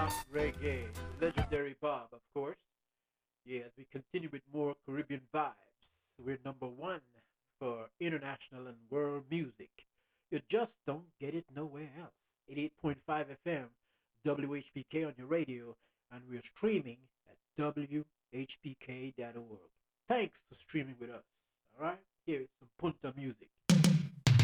Reggae, legendary Bob, of course. Yeah, as we continue with more Caribbean vibes, we're number one for international and world music. You just don't get it nowhere else. 88.5 FM, WHPK on your radio, and we're streaming at WHPK.org. Thanks for streaming with us. All right, here is some Punta music.